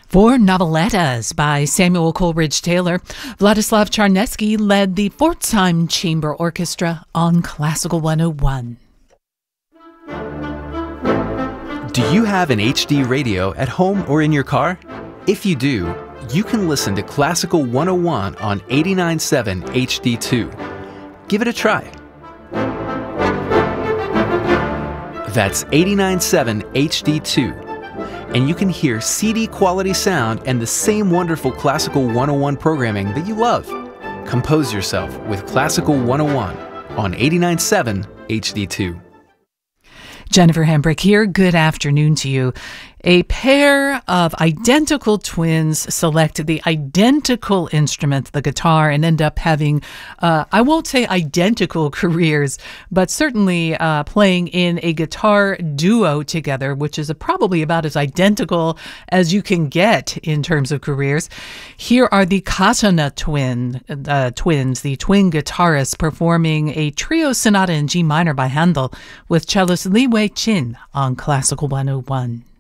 For Novelettas by Samuel Coleridge Taylor, Vladislav Charnesky led the Pforzheim Chamber Orchestra on Classical 101. Do you have an HD radio at home or in your car? If you do, you can listen to Classical 101 on 89.7 HD2. Give it a try. That's 89.7 HD2. And you can hear CD quality sound and the same wonderful Classical 101 programming that you love. Compose yourself with Classical 101 on 89.7 HD2. Jennifer Hambrick here. Good afternoon to you. A pair of identical twins select the identical instrument, the guitar, and end up having, I won't say identical careers, but certainly playing in a guitar duo together, which is probably about as identical as you can get in terms of careers. Here are the Katana twins, the twin guitarists, performing a trio sonata in G minor by Handel with cellist Li Wei Chin on Classical 101.